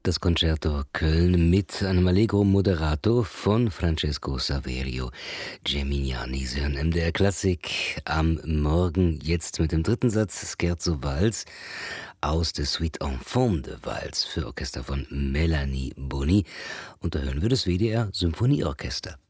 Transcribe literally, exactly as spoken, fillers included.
Das Concerto Köln mit einem Allegro Moderato von Francesco Saverio Gemignani. Sie hören M D R Klassik am Morgen jetzt mit dem dritten Satz Scherzo Vals aus der Suite en forme de Vals für Orchester von Melanie Boni. Und da hören wir das W D R Symphonieorchester.